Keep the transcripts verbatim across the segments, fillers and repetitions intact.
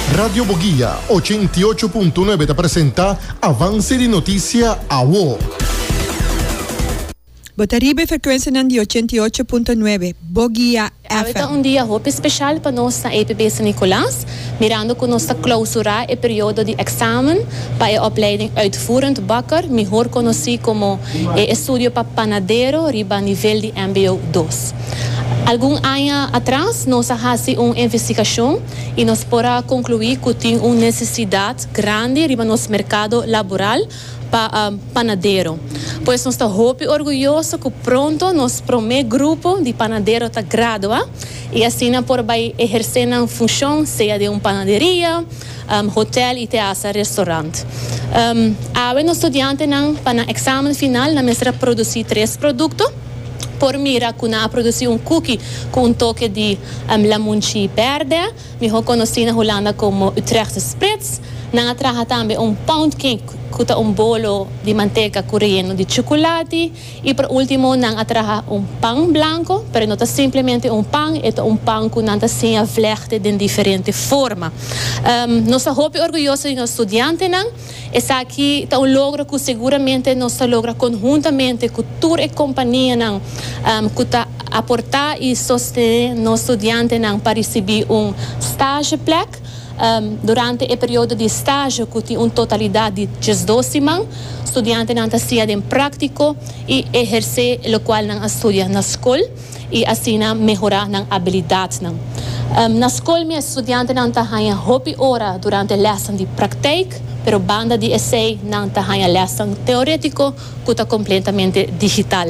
Radio Boguía ochenta y ocho punto nueve te presenta Avance de Noticia A W O. Botaribe frequência de ochenta e oito ponto nove, Boguía F M. É um dia muito especial para nós na E P B São Nicolás, mirando que nós clausurar o período de examen para a opleiding uitvoerend bakker, melhor conhecido como o estudo para panadeiro, riba nível de M B O dois. Algum ano atrás, nós fizemos uma investigação e nós podemos concluir que tem uma necessidade grande riba nosso mercado laboral para um, panadeiro. Pois nós estamos muito orgulhosos que pronto nosso primeiro grupo de panadeiro está graduado e assim por vai exercer uma função, seja de uma panaderia, um, hotel e até restaurante. Um, Agora, nós estudantes para o exame final, nós vamos produzir três produtos. Por mira, que nós produzimos um cookie com um toque de um, lamunchi verde, melhor conhecido na Holanda como Utrecht Spritz. Nós trazemos também um pound cake, que é um bolo de manteiga relleno de chocolate. E por último, nós trazemos um pão branco, mas não é simplesmente um pão, é um pão que nós temos vlechten de diferentes formas. Um, nós estamos muito orgulhosos de nossos estudantes. Esse aqui é um logro que seguramente nós logramos conjuntamente com toda a companhia um, que está aportar e sostener nossos estudantes para receber um estágio plek. Um, durante o período de estágio, que tem uma totalidade de doze semanas, estudantes não estão em prático e exercer o qual não estuda na escola e assim melhorar as habilidades. Um, na escola, os estudantes não têm hobby hora durante a lição de prática, mas a banda de essay não tem a lição teórica, que é completamente digital.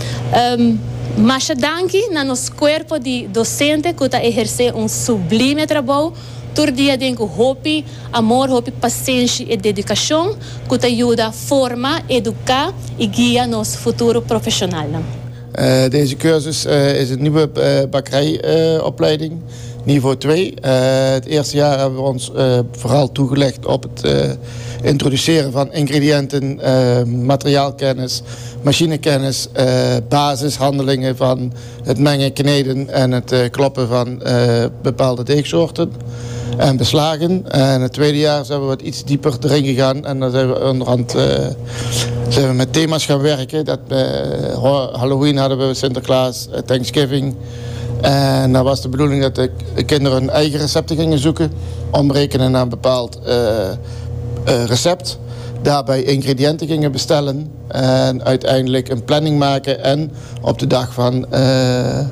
Um, mas danke na nosso corpo de docente, que está exercer um sublime trabalho. Todo dia tem hobby, amor, hobby, paciência e dedicação que te ajuda a formar, educar e guiar nosso futuro profissional. Uh, deze cursus uh, is een nieuwe uh, bakkerijopleiding, uh, niveau twee. Uh, het eerste jaar hebben we ons uh, vooral toegelegd op het uh, introduceren van ingrediënten, uh, materiaalkennis, machinekennis, uh, basishandelingen van het mengen, kneden en het uh, kloppen van uh, bepaalde deegsoorten en beslagen. En het tweede jaar zijn we wat iets dieper erin gegaan en dan zijn we onderhand uh, zijn we met thema's gaan werken. Dat, uh, Halloween hadden we, Sinterklaas, uh, Thanksgiving. En dan was de bedoeling dat de kinderen hun eigen recepten gingen zoeken, omrekenen naar een bepaald uh, uh, recept. Daarbij ingrediënten gingen bestellen en uiteindelijk een planning maken en op de dag van uh,